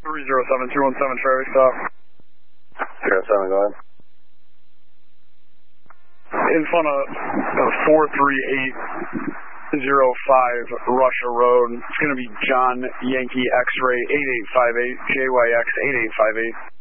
307, traffic stop. 07, go ahead. In front of 43805 Russia Road. It's going to be John Yankee X-ray 8858, JYX 8858.